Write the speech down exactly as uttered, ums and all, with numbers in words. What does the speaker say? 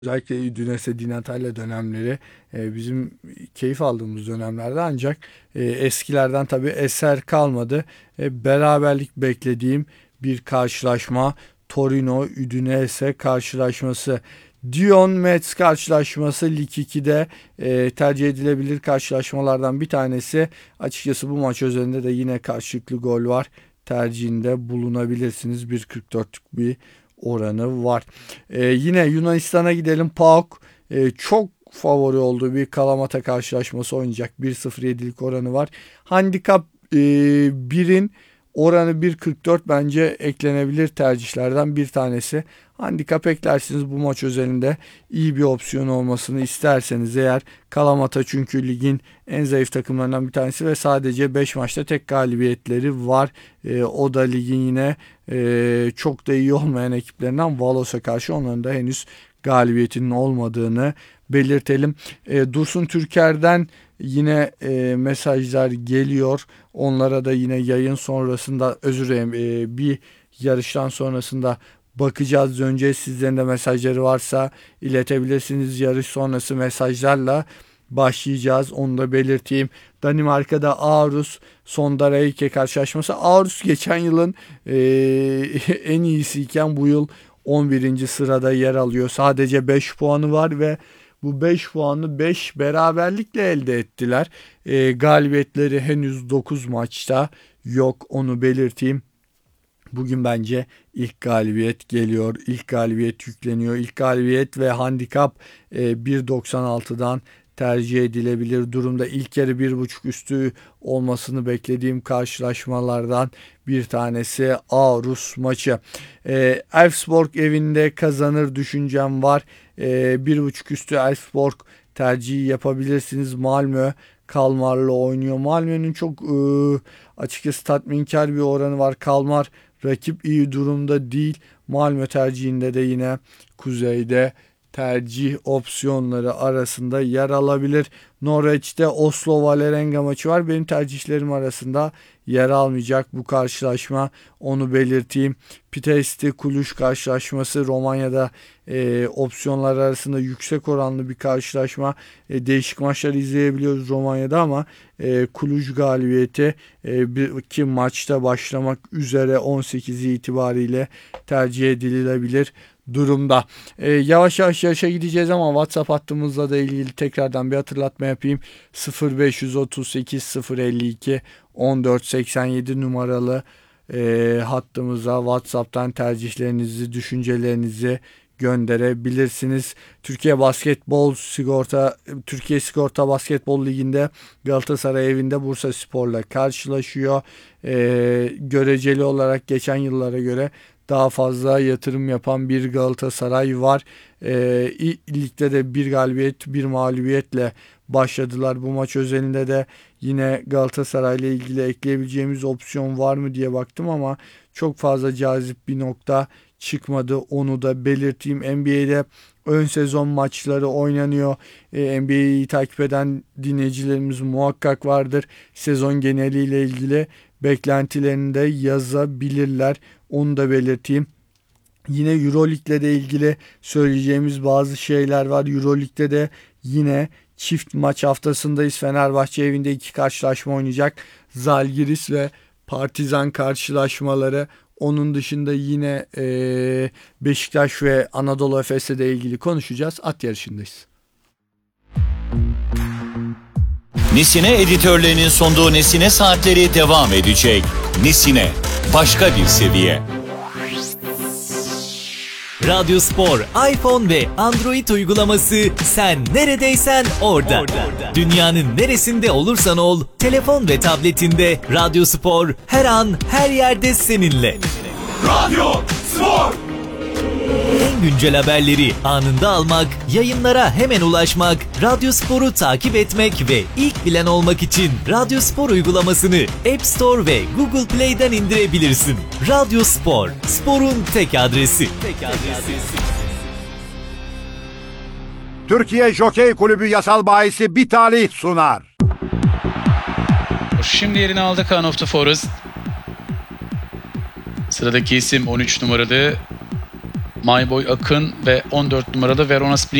Özellikle Udinese Di Natale dönemleri e, bizim keyif aldığımız dönemlerde ancak e, eskilerden tabii eser kalmadı. E, beraberlik beklediğim bir karşılaşma Torino Udinese karşılaşması. Dion Metz karşılaşması Lig ikide e, tercih edilebilir karşılaşmalardan bir tanesi. Açıkçası bu maç özelinde de yine karşılıklı gol var. Tercihinde bulunabilirsiniz. bir kırk dörtlük bir oranı var. Ee, yine Yunanistan'a gidelim. PAOK e, çok favori olduğu bir Kalamata karşılaşması oynayacak. bir sıfır yedilik oranı var. Handikap e, birin oranı bir kırk dört bence eklenebilir tercihlerden bir tanesi. Handikap eklersiniz bu maç özelinde iyi bir opsiyon olmasını isterseniz eğer. Kalamata çünkü ligin en zayıf takımlarından bir tanesi ve sadece beş maçta tek galibiyetleri var. E, o da ligin yine e, çok da iyi olmayan ekiplerinden Valos'a karşı, onların da henüz galibiyetinin olmadığını belirtelim. E, Dursun Türker'den yine e, mesajlar geliyor. Onlara da yine yayın sonrasında, özür dilerim, e, bir yarıştan sonrasında bakacağız, döneceğiz. Sizlerin de mesajları varsa iletebilirsiniz. Yarış sonrası mesajlarla başlayacağız. Onu da belirteyim. Danimarka'da Aarhus Sondra Eike karşılaşması. Aarhus geçen yılın e, en iyisiyken bu yıl on birinci sırada yer alıyor. Sadece beş puanı var ve bu beş puanı beş beraberlikle elde ettiler. E, galibiyetleri henüz dokuz maçta yok, onu belirteyim. Bugün bence ilk galibiyet geliyor. İlk galibiyet yükleniyor. İlk galibiyet ve handikap e, bir doksan altıdan tercih edilebilir durumda. İlk yarı bir buçuk üstü olmasını beklediğim karşılaşmalardan bir tanesi Aarhus maçı. E, Elfsborg evinde kazanır düşüncem var. E, bir buçuk üstü Elfsborg tercihi yapabilirsiniz. Malmö Kalmar'la oynuyor. Malmö'nün çok e, açıkçası tatminkar bir oranı var. Kalmar rakip iyi durumda değil. Malmö tercihinde de yine kuzeyde tercih opsiyonları arasında yer alabilir. Norveç'te Oslo Vålerenga maçı var. Benim tercihlerim arasında yer almayacak bu karşılaşma, onu belirteyim. Pitești Cluj karşılaşması Romanya'da e, opsiyonlar arasında yüksek oranlı bir karşılaşma. E, değişik maçlar izleyebiliyoruz Romanya'da ama e, Cluj galibiyeti e, bir iki maçta başlamak üzere on sekizi itibariyle tercih edilebilir durumda. Ee, yavaş yavaş yarışa gideceğiz ama WhatsApp hattımızla da ilgili tekrardan bir hatırlatma yapayım. sıfır beş otuz sekiz sıfır elli iki on dört seksen yedi numaralı e, hattımıza WhatsApp'tan tercihlerinizi, düşüncelerinizi gönderebilirsiniz. Türkiye Basketbol Sigorta Türkiye Sigorta Basketbol Ligi'nde Galatasaray evinde Bursaspor'la karşılaşıyor. Ee, göreceli olarak geçen yıllara göre daha fazla yatırım yapan bir Galatasaray var. Ee, ligde de bir galibiyet bir mağlubiyetle başladılar. Bu maç özelinde de yine Galatasaray ile ilgili ekleyebileceğimiz opsiyon var mı diye baktım ama çok fazla cazip bir nokta çıkmadı. Onu da belirteyim. N B A'de ön sezon maçları oynanıyor. E, N B A'yi takip eden dinleyicilerimiz muhakkak vardır. Sezon geneliyle ilgili beklentilerini de yazabilirler. Onu da belirteyim. Yine Euroleague'le de ilgili söyleyeceğimiz bazı şeyler var. Euroleague'de de yine çift maç haftasındayız. Fenerbahçe evinde iki karşılaşma oynayacak. Zalgiris ve Partizan karşılaşmaları. Onun dışında yine e, Beşiktaş ve Anadolu Efes'le de ilgili konuşacağız. At yarışındayız. Nesine editörlerinin sunduğu Nesine Saatleri devam edecek. Nesine, başka bir seviye. Radyo Spor, iPhone ve Android uygulaması, sen neredeysen orada. orada. Dünyanın neresinde olursan ol, telefon ve tabletinde Radyo Spor her an her yerde seninle. Radyo Spor. En güncel haberleri anında almak, yayınlara hemen ulaşmak, Radyo Spor'u takip etmek ve ilk bilen olmak için Radyo Spor uygulamasını App Store ve Google Play'den indirebilirsin. Radyo Spor, sporun tek adresi. Tek adresi. Türkiye Jokey Kulübü yasal bahisi Bitali sunar. Şimdi yerini aldı Kaan of the Forest. Sıradaki isim on üç numaralı Mayboy Akın ve on dört numarada Verona Spring